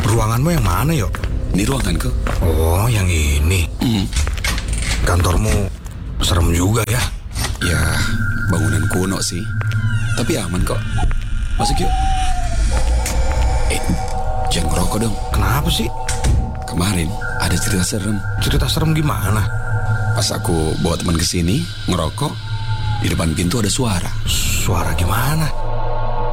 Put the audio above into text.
Ruanganmu yang mana, Yok? Ini ruanganku. Oh, yang ini. Kantormu serem juga ya? Ya, bangunan kuno sih. Tapi aman kok. Masuk yuk. Jangan ngerokok dong. Kenapa sih? Kemarin ada cerita serem. Cerita serem gimana? Pas aku bawa teman ke sini ngerokok, di depan pintu ada suara. Suara gimana?